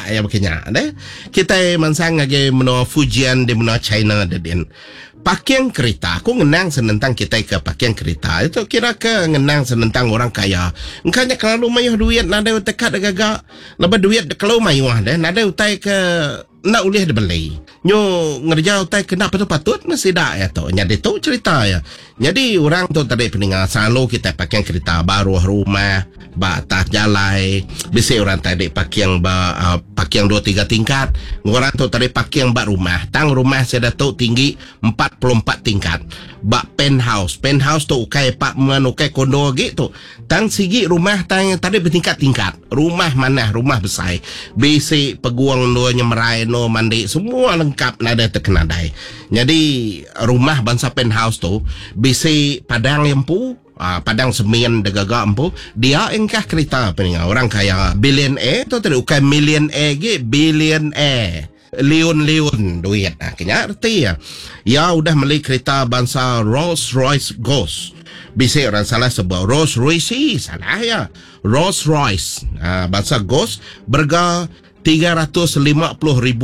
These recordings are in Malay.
sida ya makanya deh. Kita mansang lagi menua Fujian di menua China dedin. Pakaian kereta, aku ngenang senentang kita ke pakaian kereta. Itu kira ke ngenang senentang orang kaya. Engkanya kalau mayuh duit, nada tekat agak lebih duit kalau mayuh deh, nada utai ke nak ulih dibeli. Nyo ngerja utai kena patut masih dah ya tu. Jadi tu cerita ya. Jadi orang tu tadi peningat selalu kita pakaian kereta baru rumah, batas jalan. Bisa orang tadi pakaian pakaian 2-3 tingkat. Orang tu tadi pakaian bak rumah. Tang rumah saya datuk tinggi 44 tingkat. Bak penthouse tu ukai apartment, ukai kondo gitu. Tang sigi rumah tang tadi bertingkat-tingkat. Rumah mana? Rumah besar. Basic peguang no nyemerai no mandi semua lengkap nada terkenadai. Jadi rumah bangsa penthouse tu basic padang lempu. Padang semen degagak empu dia engkah kereta peningat orang kaya billionaire tu tadi ukai millionaire ge billionaire liun duit kena arti ya. Ya udah beli kereta bangsa Rolls Royce Ghost. Bisa orang salah sebut Rolls Royce salah ya. Rolls Royce bangsa Ghost berga $350,000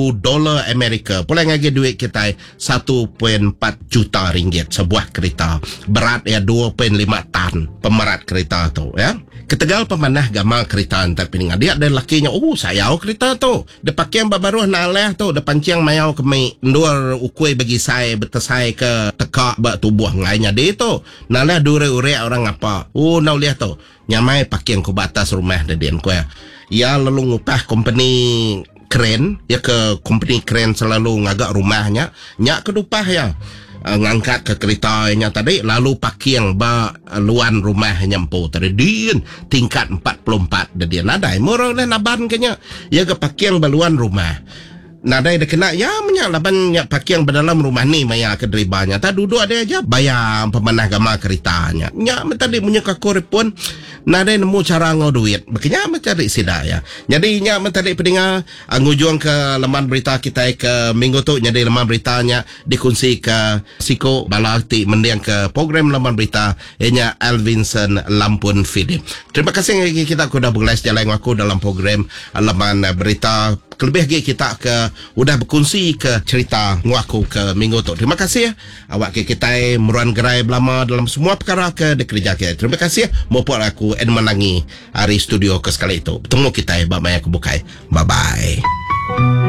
Amerika. Pula lagi duit kita 1.4 juta ringgit sebuah kereta. Berat ya 2.5 tan pemerat kereta tu ya. Ketegal pemanah gamal kereta antar peningat dia ada lakinya. Sayau kereta tu. Dia pakai yang baru naleh tu. Dia pancing mayau ke nduar ukui bagi saya betesai ke tekak bak tubuh ngainya dia tu. Naleh dure-ure orang apa. Nak lihat tu. Nyamai pakai yang ke batas rumah dia ku ya. Ya lalu ngupah company keren ya ke company keren selalu ngagak rumahnya nyak kedupah ya ngangkat ke keretanya tadi lalu pakai yang luan rumah nyampu tadi din tingkat 44 dia nadai murah dah naban kenya ya ke pakai yang baluan rumah nadai dah kena ya menyalaban ya pakai yang berdalam rumah ni maya ke deribanya tak duduk ada aja bayar pemanah gama keretanya nya tadi punya kakor pun nadai nemu cara ngau duit makanya mencari sida ya jadi nya tadi pedinga ngujung ke laman berita kita ke minggu tu jadi laman beritanya dikongsi ke Siko Balakti mendiang ke program laman berita nya Alvinson Lampun Fidip. Terima kasih kita sudah bergelas jalan aku dalam program laman berita lebih lagi kita ke udah berkongsi ke cerita ngaku ke minggu tu. Terima kasih ya awak kita meruan gerai belama dalam semua perkara ke kerja kita. Terima kasih maupun aku Edmund Langi hari studio ke sekali itu. Bertemu kita bab maya kebukai. Bye bye.